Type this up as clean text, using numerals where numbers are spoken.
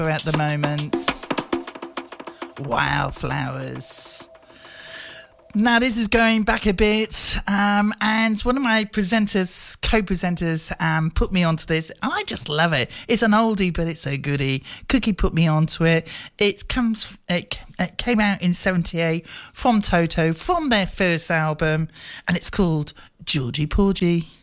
at the moment. Wildflowers. Now, this is going back a bit, and one of my co-presenters, put me onto this, and I just love it. It's an oldie, but it's a goodie. Cookie put me onto it. It came out in 78 from Toto, from their first album, and it's called Georgie Porgy.